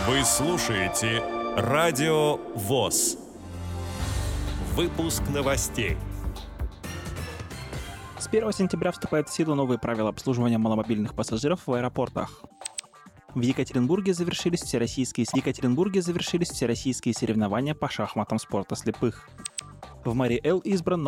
Вы слушаете Радио ВОС. Выпуск новостей. С 1 сентября вступают в силу новые правила обслуживания маломобильных пассажиров в аэропортах. В Екатеринбурге завершились всероссийские соревнования по шахматам спорта слепых. В Мари-Эл избран